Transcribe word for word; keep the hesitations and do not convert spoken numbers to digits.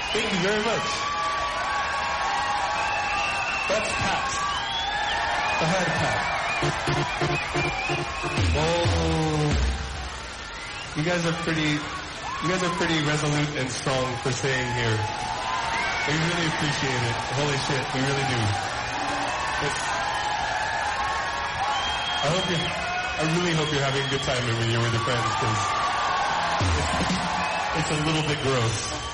Thank you very much. That's Pat. The hard Pat. Oh, you guys are pretty, you guys are pretty resolute and strong for staying here. We really appreciate it. Holy shit, we really do. It's, I hope you, I really hope you're having a good time when you're with your friends, because it's, it's a little bit gross.